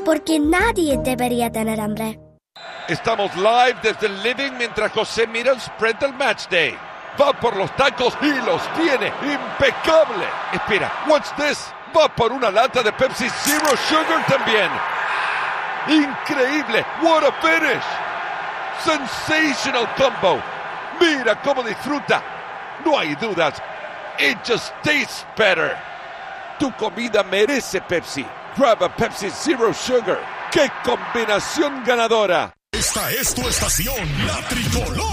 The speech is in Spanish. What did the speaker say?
porque nadie debería tener hambre. Estamos live desde el living mientras José mira el spread del match day. Va por los tacos y los tiene. ¡Impecable! Espera, what's this? Va por una lata de Pepsi Zero Sugar también. ¡Increíble! What a finish! Sensational combo. Mira cómo disfruta. No hay dudas. It just tastes better. Tu comida merece Pepsi. Grab a Pepsi Zero Sugar. ¡Qué combinación ganadora! Esta es tu estación, La Tricolor.